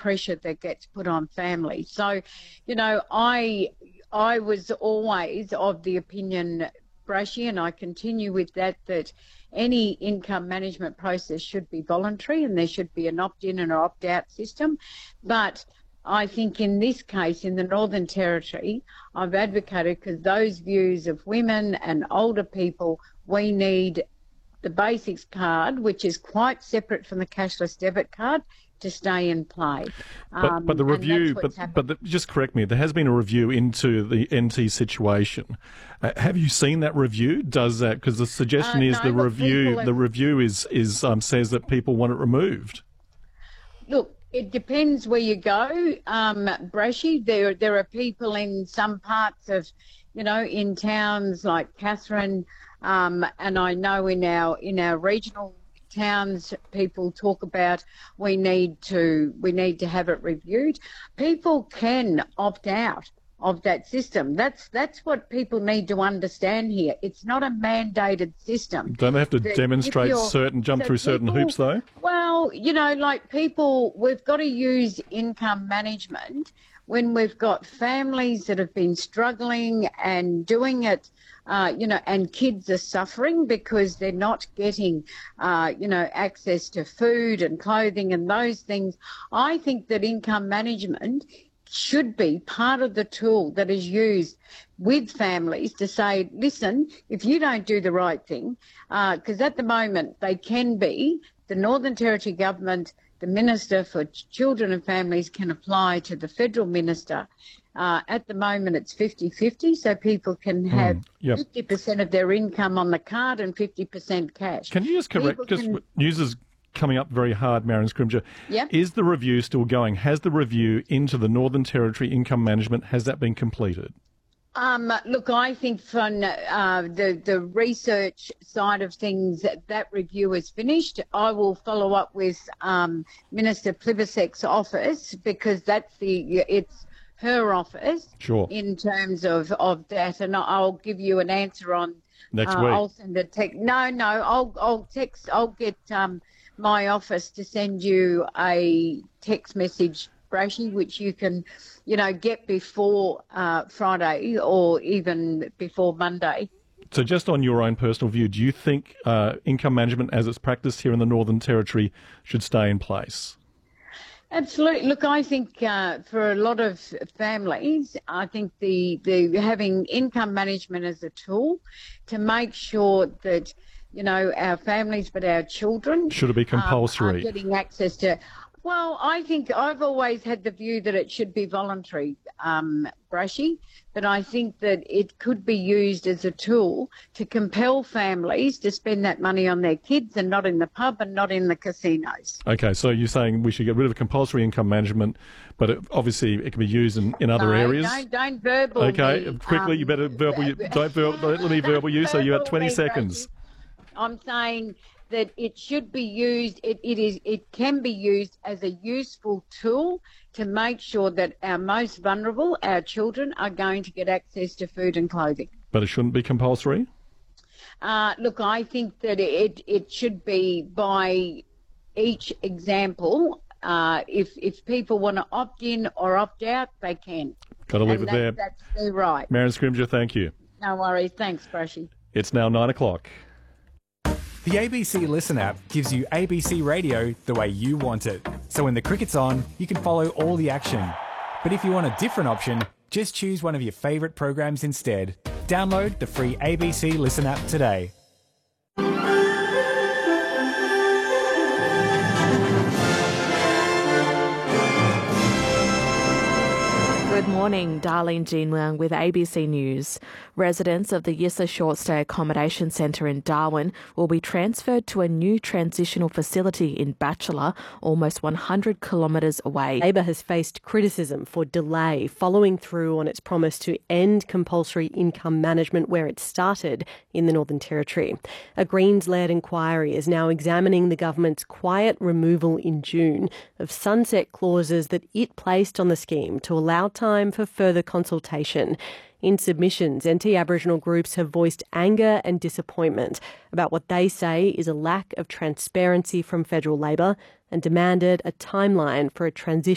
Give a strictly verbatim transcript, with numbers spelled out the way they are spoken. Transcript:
pressure that gets put on families. So, you know, I I was always of the opinion, Brashy, and I continue with that, that any income management process should be voluntary and there should be an opt-in and an opt-out system. But I think in this case, in the Northern Territory, I've advocated, because those views of women and older people, we need the basics card, which is quite separate from the cashless debit card, to stay in play. But, Um, but the and review, that's what's but, but the, just correct me, there has been a review into the N T situation. Uh, have you seen that review? Does that, because the suggestion Uh, is no, the look, review, people have- the review is, is um, says that people want it removed. Look, it depends where you go, um, Brashy. There, there are people in some parts of, you know, in towns like Catherine, um, and I know in our in our regional towns, people talk about we need to we need to have it reviewed. People can opt out of that system. That's that's what people need to understand here. It's not a mandated system. Don't they have to That if demonstrate you're- certain, jump so through certain people- hoops though? Well, you know, like people, we've got to use income management when we've got families that have been struggling and doing it, uh, you know, and kids are suffering because they're not getting, uh, you know, access to food and clothing and those things. I think that income management should be part of the tool that is used with families to say, listen, if you don't do the right thing, because uh, at the moment they can be, the Northern Territory Government, the Minister for Children and Families can apply to the Federal Minister. Uh, at the moment it's fifty-fifty, so people can have Mm, yep. fifty percent of their income on the card and fifty percent cash. Can you just correct, People just can- news is coming up very hard, Marion Scrimgeour. Yep. Is the review still going? Has the review into the Northern Territory income management, has that been completed? Um, look, I think from uh, the the research side of things, that, that review is finished. I will follow up with um, Minister Plibersek's office, because that's the it's her office. Sure. In terms of, of that, and I'll give you an answer on Next uh, week. I'll send a text. No, no, I'll I'll text. I'll get um, my office to send you a text message, Brashy, which you can, you know, get before uh, Friday or even before Monday. So just on your own personal view, do you think uh, income management as it's practiced here in the Northern Territory should stay in place? Absolutely. Look, I think uh, for a lot of families, I think the, the having income management as a tool to make sure that, you know, our families, but our children Should it be compulsory? Um, are getting access to. Well, I think I've always had the view that it should be voluntary, um, Brashy, but I think that it could be used as a tool to compel families to spend that money on their kids and not in the pub and not in the casinos. Okay, so you're saying we should get rid of compulsory income management, but it, obviously it can be used in, in other no, areas? Don't, don't verbal Okay, me. quickly, um, you better verbal. You, don't verbal, let me verbal you. So you have twenty verbal me, seconds. Brashy. I'm saying that it should be used, it, it is, it can be used as a useful tool to make sure that our most vulnerable, our children, are going to get access to food and clothing. But it shouldn't be compulsory? Uh, look, I think that it, it should be by each example. Uh, if, if people want to opt in or opt out, they can. Got to leave And it that, there. That's their right. Marion Scrimgeour, thank you. No worries. Thanks, Brashy. It's now nine o'clock. The A B C Listen app gives you A B C radio the way you want it. So when the cricket's on, you can follow all the action. But if you want a different option, just choose one of your favourite programs instead. Download the free A B C Listen app today. Good morning, Darlene Jean Leung with A B C News. Residents of the Yissa Short Stay Accommodation Centre in Darwin will be transferred to a new transitional facility in Batchelor, almost one hundred kilometres away. Labor has faced criticism for delay following through on its promise to end compulsory income management where it started in the Northern Territory. A Greens-led inquiry is now examining the government's quiet removal in June of sunset clauses that it placed on the scheme to allow time for further consultation. In submissions, N T Aboriginal groups have voiced anger and disappointment about what they say is a lack of transparency from federal Labor and demanded a timeline for a transition